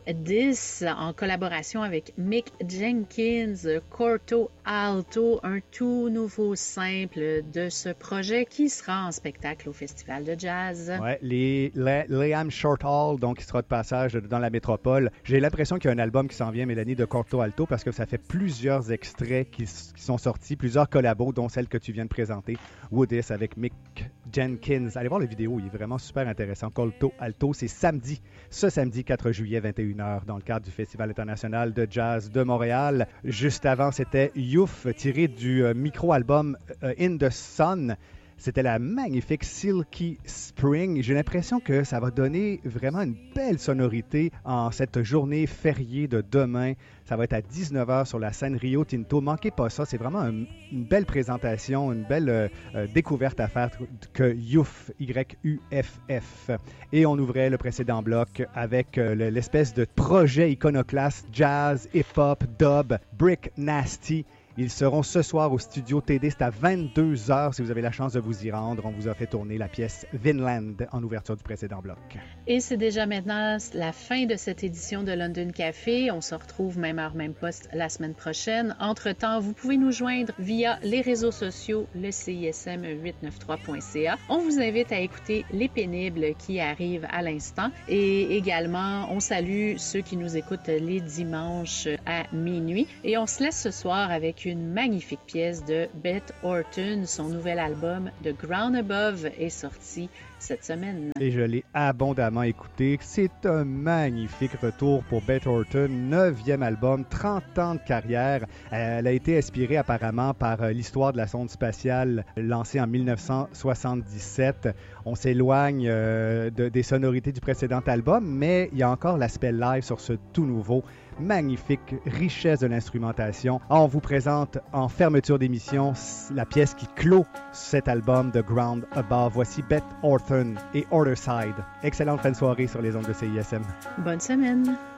This en collaboration avec Mick Jenkins, Corto Alto, un tout nouveau simple de ce projet qui sera en spectacle au Festival de jazz. Ouais, Liam Shortall, donc, qui sera de passage dans la métropole. J'ai l'impression qu'il y a un album qui s'en vient, Mélanie, de Corto Alto, parce que ça fait plusieurs extraits qui sont sortis, plusieurs collabos, dont celle que tu viens de présenter, Woodis avec Mick Jenkins. Allez voir la vidéo, il est vraiment super intéressant. Corto Alto, c'est ce samedi 4 juillet, 21h, dans le cadre du Festival international de jazz de Montréal. Juste avant, c'était Youf, tiré du micro-album In the Sun. C'était la magnifique Silky Spring. J'ai l'impression que ça va donner vraiment une belle sonorité en cette journée fériée de demain. Ça va être à 19h sur la scène Rio Tinto. Manquez pas ça, c'est vraiment une belle présentation, une belle découverte à faire que Youf, Y-U-F-F. Et on ouvrait le précédent bloc avec l'espèce de projet iconoclaste jazz, hip-hop, dub, Brick Nasty. Ils seront ce soir au studio TD, c'est à 22h si vous avez la chance de vous y rendre. On vous a fait tourner la pièce Vinland en ouverture du précédent bloc. Et c'est déjà maintenant la fin de cette édition de London Café. On se retrouve même heure, même poste la semaine prochaine. Entre-temps, vous pouvez nous joindre via les réseaux sociaux, le CISM893.ca. On vous invite à écouter Les Pénibles qui arrivent à l'instant. Et également, on salue ceux qui nous écoutent les dimanches à minuit. Et on se laisse ce soir avec une magnifique pièce de Beth Orton. Son nouvel album The Ground Above est sorti cette semaine. Et je l'ai abondamment écouté. C'est un magnifique retour pour Beth Orton, 9e album, 30 ans de carrière. Elle a été inspirée apparemment par l'histoire de la sonde spatiale lancée en 1977. On s'éloigne des sonorités du précédent album, mais il y a encore l'aspect live sur ce tout nouveau. Magnifique richesse de l'instrumentation. On vous présente en fermeture d'émission la pièce qui clôt cet album The Ground Above. Voici Beth Orton et Orderside. Excellente fin de soirée sur les ondes de CISM. Bonne semaine.